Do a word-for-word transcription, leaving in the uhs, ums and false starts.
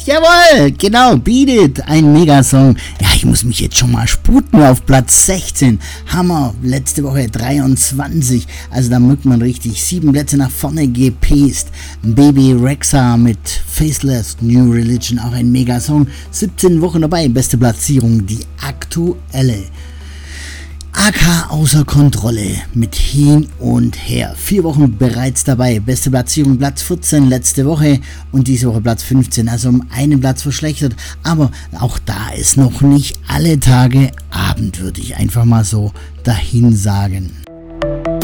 Jawohl, genau, Beat It, ein Megasong. Ja, ich muss mich jetzt schon mal sputen auf Platz sechzehn. Hammer, letzte Woche dreiundzwanzig. Also da mögt man richtig sieben Plätze nach vorne gepaced. Baby Rexha mit Faceless, New Religion, auch ein Megasong. siebzehn Wochen dabei, beste Platzierung, die aktuelle. A K außer Kontrolle mit Hin und Her. Vier Wochen bereits dabei. Beste Platzierung Platz vierzehn letzte Woche und diese Woche Platz fünfzehn. Also um einen Platz verschlechtert. Aber auch da ist noch nicht alle Tage Abend, würde ich einfach mal so dahin sagen.